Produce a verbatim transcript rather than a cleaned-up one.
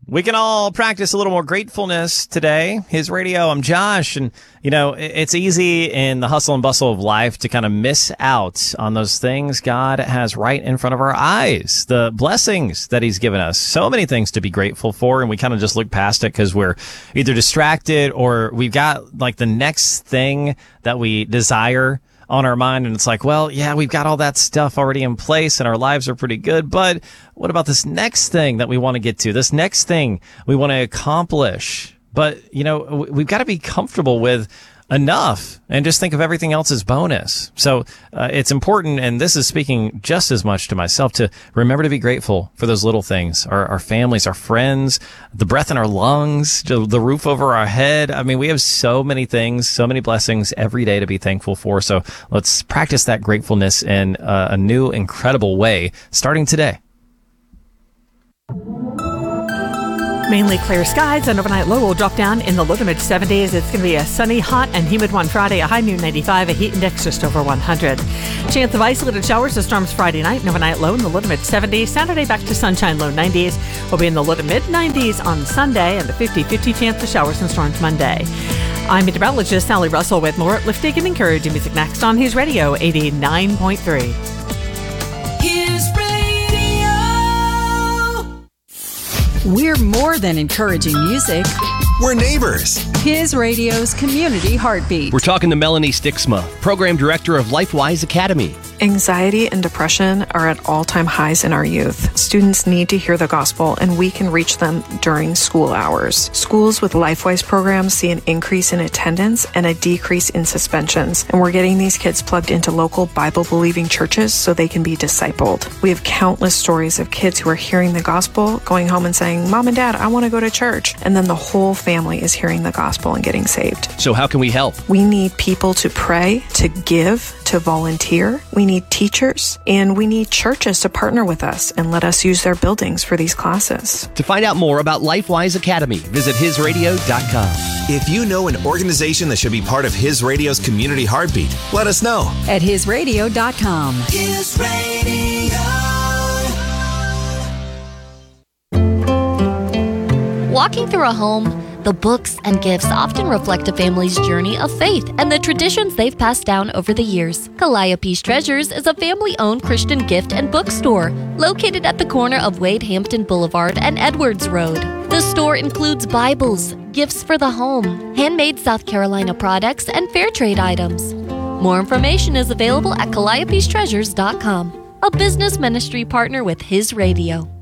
We can all practice a little more gratefulness today. His Radio, I'm Josh, and, you know, it's easy in the hustle and bustle of life to kind of miss out on those things God has right in front of our eyes, the blessings that he's given us. So many things to be grateful for, and we kind of just look past it because we're either distracted or we've got, like, the next thing that we desire on our mind, and it's like, well, yeah, we've got all that stuff already in place and our lives are pretty good, but what about this next thing that we want to get to, this next thing we want to accomplish? But, you know, we've got to be comfortable with enough and just think of everything else as bonus. So uh, it's important, and this is speaking just as much to myself, to remember to be grateful for those little things, our, our families, our friends, the breath in our lungs, the roof over our head. I mean, we have so many things, so many blessings every day to be thankful for. So let's practice that gratefulness in uh, a new, incredible way, starting today. Mainly clear skies, an overnight low will drop down in the low to mid seventies. It's going to be a sunny, hot, and humid one Friday, a high near ninety-five, a heat index just over one hundred. Chance of isolated showers or storms Friday night, an overnight low in the low to mid seventies. Saturday back to sunshine, low nineties. We'll be in the low to mid nineties on Sunday, and a fifty-fifty chance of showers and storms Monday. I'm meteorologist Sally Russell with more uplifting and encouraging music next on His Radio eighty-nine point three. His Radio. We're more than encouraging music. We're neighbors. His Radio's community heartbeat. We're talking to Melanie Stixma, Program Director of LifeWise Academy. Anxiety and depression are at all-time highs in our youth. Students need to hear the gospel, and we can reach them during school hours. Schools with LifeWise programs see an increase in attendance and a decrease in suspensions, and we're getting these kids plugged into local Bible-believing churches so they can be discipled. We have countless stories of kids who are hearing the gospel, going home and saying, Mom and Dad, I want to go to church. And then the whole family is hearing the gospel and getting saved. So how can we help? We need people to pray, to give, to volunteer. We need teachers, and we need churches to partner with us and let us use their buildings for these classes. To find out more about LifeWise Academy, visit his radio dot com. If you know an organization that should be part of His Radio's community heartbeat, let us know. At his radio dot com. His Radio. Walking through a home, the books and gifts often reflect a family's journey of faith and the traditions they've passed down over the years. Calliope's Treasures is a family-owned Christian gift and bookstore located at the corner of Wade Hampton Boulevard and Edwards Road. The store includes Bibles, gifts for the home, handmade South Carolina products, and fair trade items. More information is available at calliopes treasures dot com, a business ministry partner with His Radio.